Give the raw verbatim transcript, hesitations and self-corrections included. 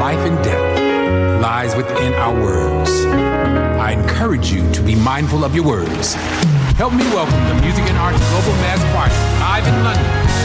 life and death lies within our words. I encourage you to be mindful of your words. Help me welcome the Music and Arts Global Mass Choir live in London